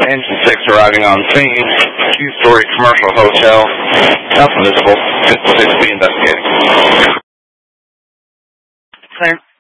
Engine 6 arriving on scene. 2-story commercial hotel. Nothing visible. 56B investigating. Clear.